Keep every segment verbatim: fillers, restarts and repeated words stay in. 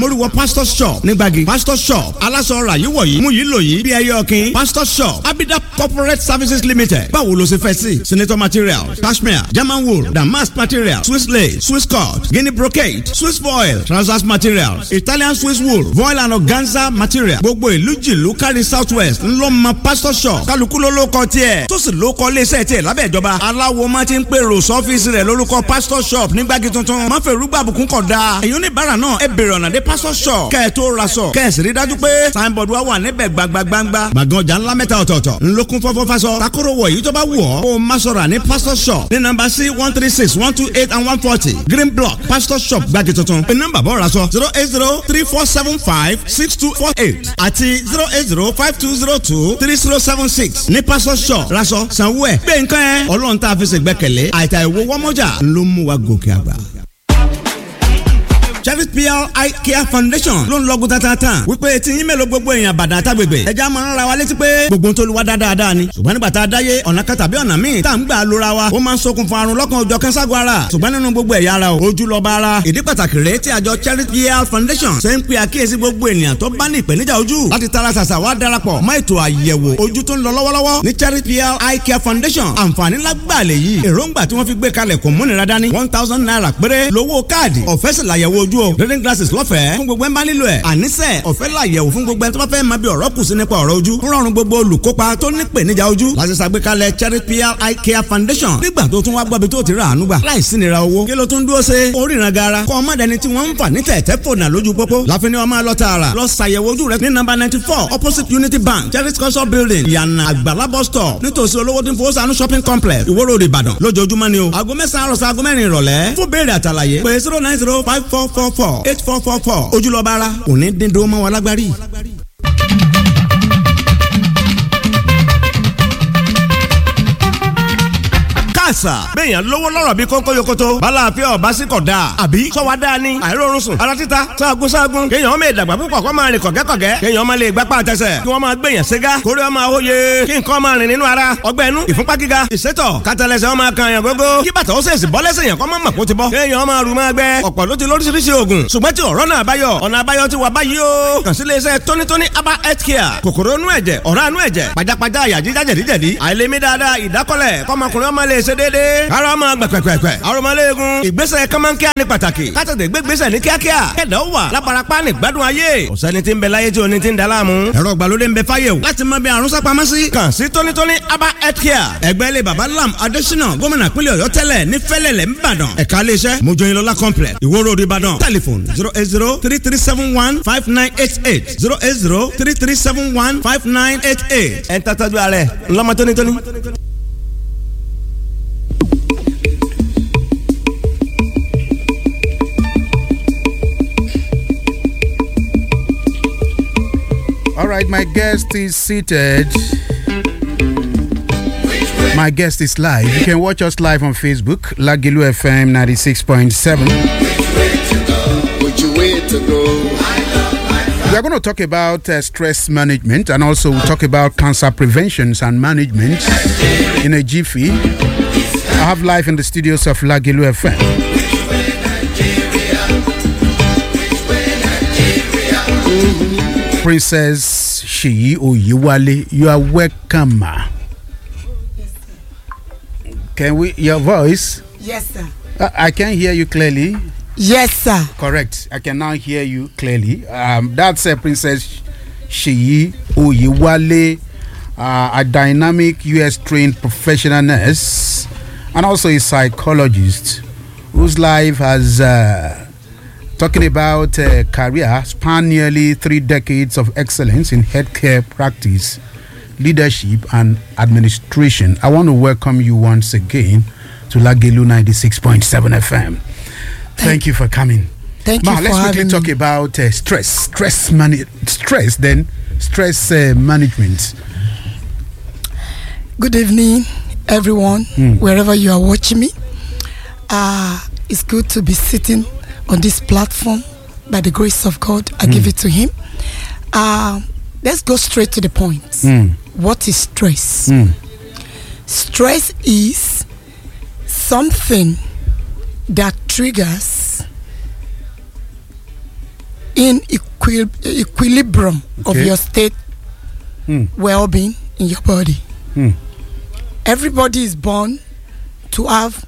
mórúwọ pastor shop nígbàgì pastor shop aláṣọ ọ̀rà yìí wọ̀nyí mú yìí lò yìí bí ẹyẹ ọ̀kìn pastor shop abida corporate services limited báwo ló ṣe fẹ́ sí senator materials cashmere german wool damask materials swiss lace swiss cut guinea brocade swiss foil trousers materials italian swiss wool voile and organza material gbogbo ìlú jìlú kárí south west ńlọmọ pastor shop kálukú ló ló kọ tiẹ̀ tó sì ló kọ iléeṣẹ́ tiẹ̀ lábẹ́ ìjọba aláwo máa ti ń pèrò sọ́fíìsì rẹ̀ lórúkọ pastor shop nígbàgì tuntun má fẹ́ rúgbà àbùkún kọ̀ dáa èyí oníbàárà náà ẹ bèrè ọ̀nà dé pastor shop kẹ́ ẹ tó ra sọ kẹ́ ẹ sì rí dájú pé signboard wa wà níbẹ̀ gbagbagbangba gbàgán ọjà ńlá mẹ́ta ọ̀tọ̀ọ̀tọ̀ ńlọkùn fọ́fọ́ fasọ takoro wọ̀ yìí tó bá wù ọ́ kó o má sọ̀rọ̀ ní pastor shop ní nọ́mbà sí one three six one two eight and one forty green block pastor shop gbàgì tuntun pé nọ́mbà bọ́ ra sọ zero eight zero three four seven five six two four eight àti zero eight zero five two zero two three zero seven six ní pastor shop raṣọ sanwó ẹ̀ gbé nǹkan ẹ̀ ọlọ́run tá a fi ṣègbẹ́kẹ̀lé àìtà ìwọ wọ́mọ́jà ló mú wa gòkè àgbà. Cherry P L Eye Care Foundation ló ń lọ́gùn tatatan wípé tí yín mélòó gbogbo èèyàn bàdàn àtàgbègbè ẹja máa ń ra wa létí pé gbogbo ń tolúwa dáadáa ni ṣùgbọ́n nígbà tá a dáyé ọ̀nà kan tàbí ọ̀nà míì tá à ń gbà lóra wa ó máa ń ṣokùnfà àrùn lọ́kàn òjọ̀ kẹ́ńságun ara ṣùgbọ́n nínú gbogbo ẹ̀yà ara ojú lọ́ba ara ìdí pàtàkì rèé tí àjọ Cherry P L Foundation ṣe ń pe àkíyèsí gbogbo ènìyàn tó bá ní ìpèníjà ojú láti tara ṣàṣà wá darapọ̀ mọ́ ètò àyẹ̀wò ojú tó ń lọ lọ́wọ́lọ́wọ́ ní Cherry P L Eye Care Foundation àǹfààní lágbàlẹ̀ yìí èròǹgbà tí wọ́n fi gbé kalẹ̀ kò múnira dání one thousand naira péré lówó káàdì ọ̀fẹ́ sì làyẹ̀wò ojú o reading glasses lọ́fẹ̀ẹ́ fún gbogbo ẹ̀ ń bá nílò ẹ̀ àníṣe ọ̀fẹ́ làyẹ̀wò fún gbogbo ẹ̀ tó bá fẹ́ máa bí ọ̀rọ̀ kù sí nípa ọ̀rọ̀ ojú rọrùn gbogbo olùkópa tó ní ìpèníjà ojú láti ṣàgbékalẹ̀ Cherry P L Eye Care Foundation nígbà tó tún wá gbọ́bi tó ti rà àánú gbà láìsí nira owó kí ló tún dúró ṣe oríran gara kọ́ ọmọdéni tí wọ́n ń fà ní tẹ̀tẹ̀ fònà lójú pópó láfin ni wọ́n máa lọ tààrà lọ ṣàyẹ̀wò ojú rẹ ní nọ́mbà ninety four opposite Unity Bank Cherry culture building ìyànà àgbàlá bus stop nítòsí olówó tí ń fowó sànú shopping complex Ìwó Road Ìbàdàn lójoojúmọ́ ni o aago mẹ́sàn-án àròsọ aago mẹ́rin ìrọ̀lẹ́ fún béèrè àtàlàyé pé zero nine zero five four four four eight four four four ojúlọ́ba ara kò ní dín dó mọ́ wa lágbárí. àṣà béèyàn lówó lọ́rọ̀ bí kónkó yokoto bálàáfíà ọ̀bá sí kọ̀ dáa àbí sọ́wọ́ dáa ni àìrórun sùn ara títa sáàgùn sáàgùn kéèyàn ọmọ ìdàgbà púpọ̀ kó máa rìn kọ̀gẹ́kọ̀gẹ́ kéèyàn ọmọ lè gbápá àtẹsẹ̀ kí wọ́n máa gbèyàn ségá kórè ọmọ àwòye kí nǹkan máa rìn nínú ara ọgbẹ́ inú ìfúnpá gíga ìsétọ̀ kátàlẹ́sẹ̀ ọmọ kan yàn gógó kí bàtà ó sèṣì bọ́ lẹ́sẹ̀ yàn kọ́ mọ́ mọ̀ kó ti bọ́ kéèyàn ọmọ àrùn máa gbẹ ọ̀pọ̀ ló ti lóríṣiríṣi oògùn ṣùgbọ́n tí ọ̀rọ̀ náà báyọ̀ ọ̀nà àbáyọ ti wà báyìí o kàn sí iléeṣẹ́ tónítóní aba health care kòkòrò inú ẹ̀jẹ̀ ọ̀rá inú ẹ̀jẹ̀ pajápajá àyà jíjá jẹ̀díjẹ̀dí àìlèmí dáadáa ìdákọ́lẹ̀ kọ́mọkùnrin ọmọ lè ṣe déédéé ara ọmọ gbẹ̀pẹ̀pẹ̀pẹ̀ arọmọléegun ìgbésẹ̀ kọ́mọ́nkíá ní pàtàkì kátàtẹ̀ gbégbésẹ̀ ní kíákíá kẹ̀dá ó wà lábarapá ní gbádùn ayé ọ̀sẹ́ni tí ń bẹ láyé tí o ní ti ń da láàmú ẹ̀rọ ìgbàlódé ń bẹ fáyé o láti mọ bí àrùn sápamọ́ sí kàn sí tónítóní aba health care ẹgbẹ́ ilé baba lam adésínà gómìnà pínlẹ̀ ọ̀yọ́ tẹ́lẹ̀ ní fẹ́lẹ̀lẹ̀ ńbàdàn ẹ̀ka iléeṣẹ́ mojoyinlọ́lá complex ìwó road ìbàdàn telephone zero eight zero three three seven one five nine eight eight zero eight zero three three seven one five nine eight eight ẹ̀ ń tàtàjú alẹ́ ńlọ́mọ tónítóní. All right, my guest is seated. My guest is live. You can watch us live on Facebook, Lagilu F M ninety-six point seven. We are going to talk about uh, stress management and also we'll talk about cancer preventions and management in a jiffy. I have live in the studios of Lagilu F M. Princess Sheyi Oyewale, you are welcome, ma. Can we, your voice? Yes, sir. Uh, I can hear you clearly. Yes, sir. Correct. I can now hear you clearly. Um, that's uh, Princess Sheyi Oyewale, uh, a dynamic U S trained professional nurse and also a psychologist whose life has uh, talking about a career span nearly three decades of excellence in healthcare practice, leadership, and administration. I want to welcome you once again to Lagelu ninety-six point seven F M. Thank, Thank you for coming. Thank Ma, you for let's quickly having talk me. about uh, stress, stress, mani- stress, then stress uh, management. Good evening, everyone, Mm. wherever you are watching me. Uh, it's good to be sitting on this platform. By the grace of God, I Mm. give it to Him. Uh, let's go straight to the point. Mm. What is stress? Mm. Stress is something that triggers in equi- equilibrium Okay. of your state Hmm. well-being in your body. Hmm. Everybody is born to have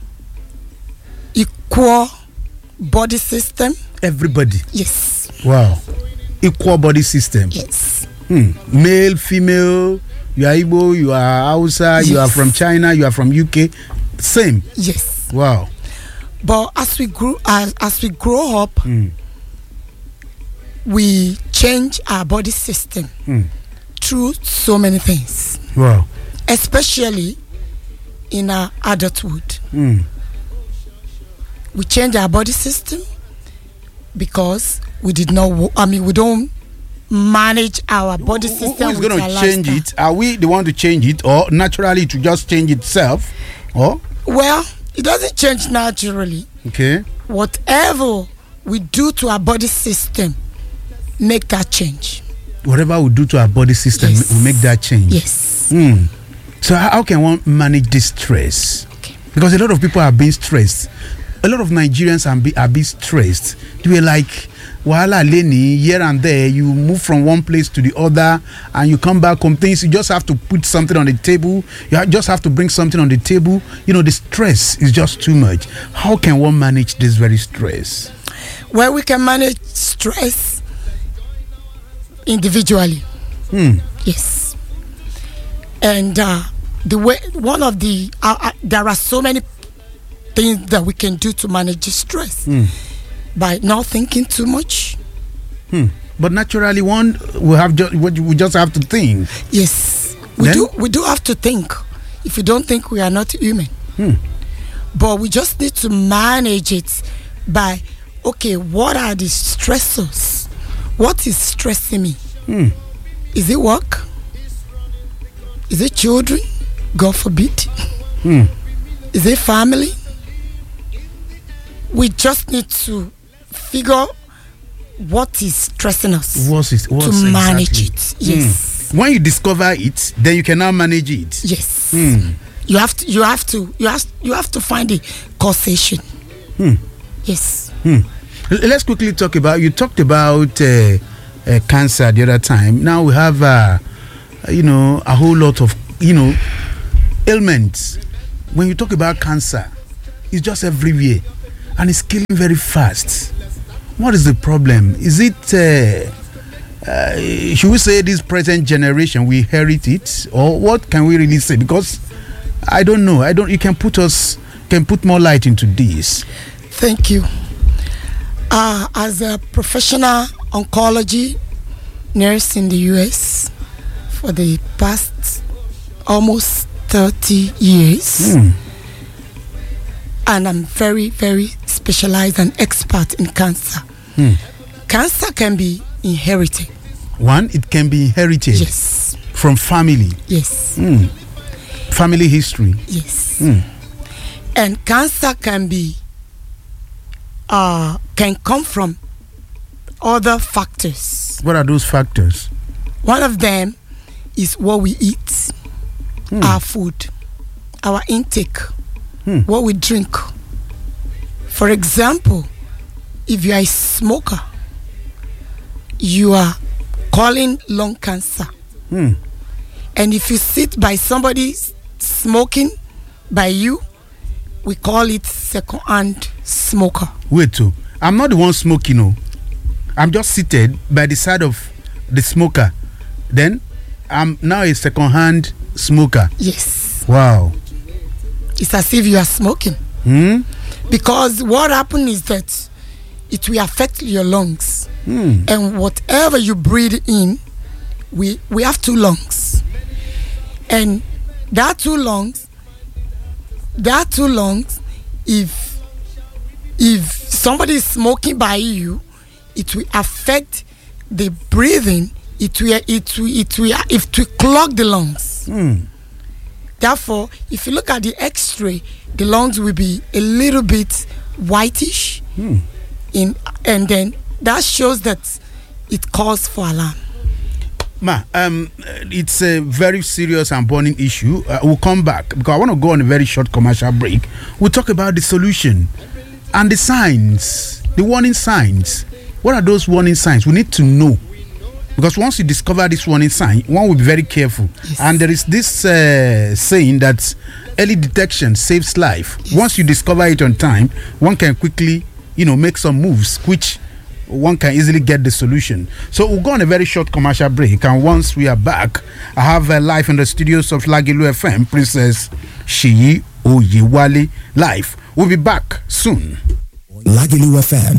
equal body system. Everybody. Yes. Wow. Equal body system. Yes. Hmm. Male, female. You are Igbo. You are Hausa. You are Yes. from China. You are from U K. Same. Yes. Wow. But as we grew, as, as we grow up, Hmm. we change our body system Hmm. through so many things, Wow. especially in our adulthood. Hmm. We change our body system because we did not. wo- I mean, we don't manage our body Who- system. Who is with going our to change lifestyle. it? Are we the one to change it, or naturally it will just change itself? Or Well, it doesn't change naturally. okay. Whatever we do to our body system, make that change. Whatever we do to our body system Yes. will make that change. Yes. Hmm. So how how can one manage this stress? Okay. Because a lot of people are being stressed. A lot of Nigerians are, be, are being stressed. They were like, wahala leni, here and there. You move from one place to the other, and you come back home. Things you just have to put something on the table. You ha- just have to bring something on the table. You know, the stress is just too much. How can one manage this very stress? Where we can manage stress individually. Hmm. Yes. And uh, the way one of the uh, uh, there are so many things that we can do to manage the stress Hmm. by not thinking too much. Hmm. But naturally, one will have just we just have to think. Yes, we Then? do. We do have to think. If you don't think, we are not human. Hmm. But we just need to manage it by, okay, what are the stressors? What is stressing me? Hmm. Is it work? Is it children? God forbid. Hmm. Is it family? We just need to figure what is stressing us What's it? What's to manage exactly? it. Yes. Hmm. When you discover it, then you can now manage it. Yes. Hmm. You have to. You have to. You have. You have to find the causation. Hmm. Yes. Hmm. L- Let's quickly talk about. You talked about uh, uh, cancer the other time. Now we have, uh, you know, a whole lot of, you know, ailments. When you talk about cancer, it's just everywhere, and it's killing very fast. What is the problem? Is it? Uh, uh, should we say this present generation we inherit it, or what can we really say? Because I don't know. I don't. You can put us. Can put more light into this. Thank you. Uh, as a professional oncology nurse in the U S for the past almost thirty years, Hmm. and I'm very, very specialized and expert in cancer. Hmm. Cancer can be inherited. One, it can be inherited Yes. from family. Yes. Hmm. Family history. Yes. Hmm. And cancer can be uh can come from other factors. What are those factors? One of them is what we eat, Hmm. our food, our intake, Hmm. what we drink. For example, if you are a smoker, you are calling lung cancer. Hmm. And if you sit by somebody s- smoking by you, we call it second-hand smoker. Wait, too. I'm not the one smoking. No, I'm just seated by the side of the smoker. Then I'm now a second-hand smoker. Yes. Wow. It's as if you are smoking. Hmm. Because what happens is that it will affect your lungs. Hmm. And whatever you breathe in, we we have two lungs. And that two lungs, that two lungs, if if somebody is smoking by you, it will affect the breathing. It will it will it will it will clog the lungs. Hmm. Therefore, if you look at the X-ray, the lungs will be a little bit whitish, Hmm. in and then that shows that it calls for alarm. Ma, um, it's a very serious and burning issue. Uh, we'll come back because I want to go on a very short commercial break. We'll talk about the solution and the signs, the warning signs. What are those warning signs? We need to know. Because once you discover this warning sign, one will be very careful. Yes. And there is this uh, saying that early detection saves life. Yes. Once you discover it on time, one can quickly, you know, make some moves, which one can easily get the solution. So we'll go on a very short commercial break, and once we are back, I have uh, live in the studios of Lagelu F M, Princess Seyi Oyewale live. We'll be back soon. Lagelu F M.